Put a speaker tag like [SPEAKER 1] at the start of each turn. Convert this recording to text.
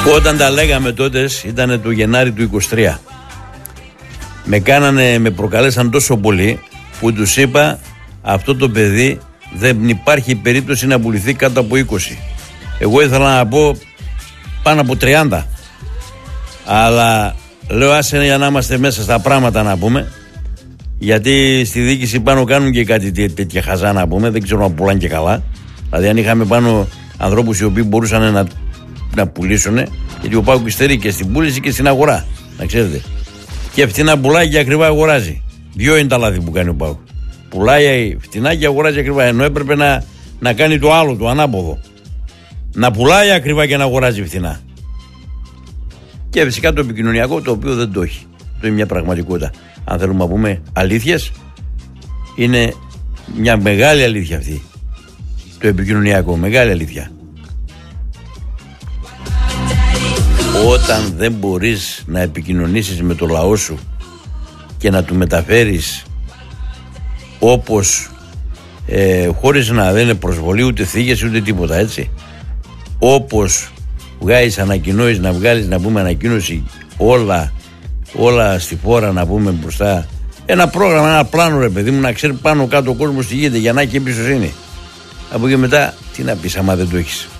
[SPEAKER 1] Όταν τα λέγαμε τότε ήταν το Γενάρη του 23. Με προκαλέσαν τόσο πολύ που τους είπα αυτό το παιδί δεν υπάρχει περίπτωση να πουληθεί κάτω από 20. Εγώ ήθελα να πω πάνω από 30. Αλλά λέω άσε για να είμαστε μέσα στα πράγματα να πούμε. Γιατί στη διοίκηση πάνω κάνουν και κάτι τέτοια χαζά να πούμε. Δεν ξέρω να πουλάνε και καλά. Δηλαδή αν είχαμε πάνω ανθρώπους οι οποίοι μπορούσαν να πουλήσουν. Γιατί ο ΠΑΟΚ υστερεί και στην πούληση και στην αγορά. Να ξέρετε. Και φτηνά πουλάει και ακριβά αγοράζει. Δύο είναι τα λάθη που κάνει ο ΠΑΟΚ. Πουλάει φτηνά και αγοράζει ακριβά. Ενώ έπρεπε να κάνει το άλλο, το ανάποδο. Να πουλάει ακριβά και να αγοράζει φθηνά. Και φυσικά το επικοινωνιακό, το οποίο δεν το έχει. Το είναι μια πραγματικότητα. Αν θέλουμε να πούμε αλήθειες, είναι μια μεγάλη αλήθεια αυτή. Το επικοινωνιακό, μεγάλη αλήθεια. Όταν δεν μπορείς να επικοινωνήσεις με το λαό σου και να του μεταφέρεις όπως χωρίς να δεν είναι προσβολή ούτε θίγεση ούτε τίποτα, έτσι, όπως βγάζεις ανακοινώσεις, να βγάλεις να πούμε ανακοίνωση όλα στη φόρα να πούμε μπροστά, ένα πρόγραμμα, ένα πλάνο ρε παιδί μου, να ξέρει πάνω κάτω ο κόσμος τι γίνεται για να έχει εμπιστοσύνη. Από εκεί μετά τι να πεις άμα δεν το έχεις.